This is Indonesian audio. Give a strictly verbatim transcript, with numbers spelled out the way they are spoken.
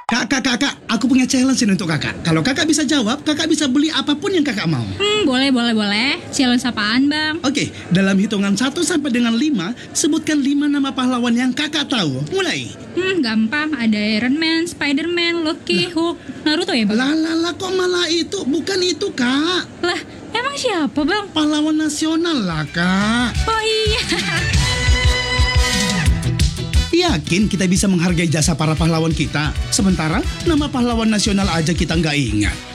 Kak, kak, kakak, aku punya challenge ini untuk kakak. Kalau kakak bisa jawab, kakak bisa beli apapun yang kakak mau. Hmm, boleh, boleh, boleh. Challenge apaan, Bang? Oke, dalam hitungan satu sampai dengan lima, sebutkan lima nama pahlawan yang kakak tahu. Mulai. Hmm, gampang. Ada Iron Man, Spider-Man, Loki, Hulk, Naruto ya, Bang? Lah, lah, lah, kok malah itu? Bukan itu, kak. Lah, emang siapa, Bang? Pahlawan nasional lah, kak. Oh iya. Yakin kita bisa menghargai jasa para pahlawan kita? Sementara nama pahlawan nasional aja kita nggak ingat.